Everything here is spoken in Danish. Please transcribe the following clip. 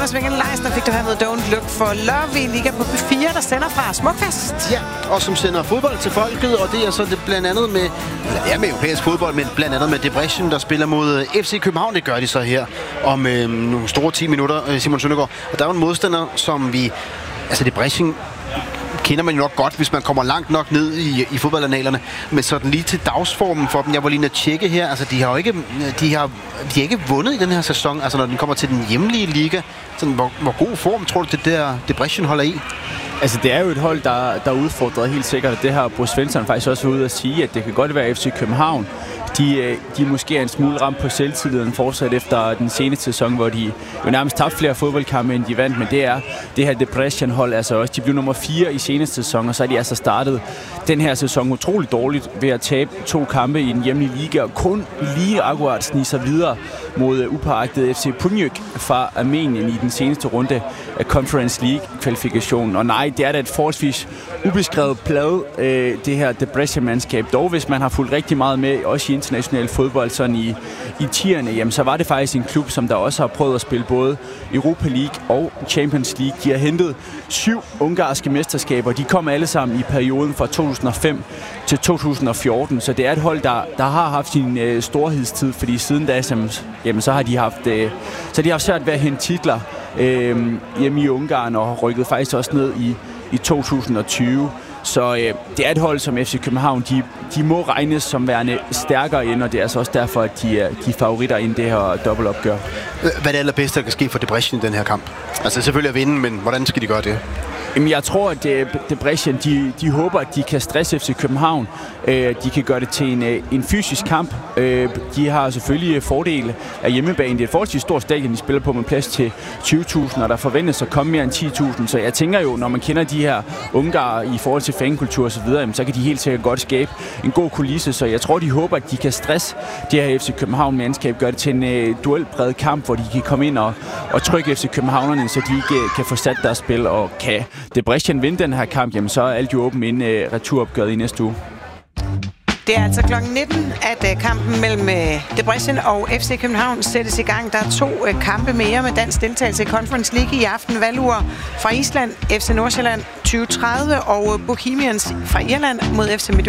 Jonas Winkel Leisner fik du her med Don't Look for Love. Vi ligger på P4, der sender fra Smukfest. Ja, og som sender fodbold til folket, og det er så det blandt andet med, med europæisk fodbold, men blandt andet med Debrecen, der spiller mod FC København. Det gør de så her om nogle store 10 minutter, Simon Søndergaard. Og der er jo en modstander, som vi... Altså Debrecen kender man jo nok godt, hvis man kommer langt nok ned i fodboldanalerne. Men sådan lige til dagsformen for dem. Jeg var lige at tjekke her. Altså, de har ikke vundet i den her sæson. Altså, når den kommer til den hjemlige liga. Sådan, hvor god form tror du, det der Debrecen holder i? Altså, det er jo et hold, der er udfordret helt sikkert. Det har Bruce Svensson faktisk også været ude at sige, at det kan godt være FC København. De måske er en smule ramt på selvtilliden fortsat efter den seneste sæson, hvor de jo nærmest tabte flere fodboldkampe, end de vandt. Men det er det her Debrecen-hold altså også. De blev nummer 4 i seneste sæson, og så er de altså startet den her sæson utroligt dårligt ved at tabe 2 kampe i den hjemlige liga, og kun lige akkurat snige sig videre mod upåagtet FC Punjik fra Armenien i den seneste runde af Conference League-kvalifikationen. Og nej, det er da et forholdsvis ubeskrevet plade, det her Debrecen-mandskab. Dog, hvis man har fulgt rigtig meget med, også i international fodbold, sådan i 10'erne, jamen, så var det faktisk en klub, som der også har prøvet at spille både Europa League og Champions League. De har hentet 7 ungarske mesterskaber. De kom alle sammen i perioden fra 2005 til 2014, så det er et hold, der har haft sin storhedstid, fordi siden da, jamen, så har de haft svært ved at hente titler hjemme i Ungarn, og rykket faktisk også ned i 2020. Så det er et hold som FC København, de må regnes som værende stærkere ind, og det er altså også derfor, at de er favoritter i det her dobbeltopgør. Hvad er det allerbedste, der kan ske for Debrecen i den her kamp? Altså selvfølgelig at vinde, men hvordan skal de gøre det? Jamen, jeg tror, at Debrecen, de håber, at de kan stresse FC København. De kan gøre det til en fysisk kamp. De har selvfølgelig fordele af hjemmebane. Det er et forholdsvis stort stadion, de spiller på med plads til 20.000, og der forventes at komme mere end 10.000. Så jeg tænker jo, når man kender de her ungarer i forhold til fankultur og så videre, så kan de helt sikkert godt skabe en god kulisse. Så jeg tror, de håber, at de kan stresse det her FC København-mandskab, gøre det til en duelpræget kamp, hvor de kan komme ind og trykke FC Københavnerne, så de ikke kan få sat deres spil, og kan Debrecen vinde den her kamp, jamen så er alt jo åben inden returopgøret i næste uge. Det er altså kl. 19, at kampen mellem Debrecen og FC København sættes i gang. Der er 2 kampe mere med dansk deltagelse i Conference League i aften. Valur fra Island, FC Nordsjælland 2030 og Bohemians fra Irland mod FC Midtjylland.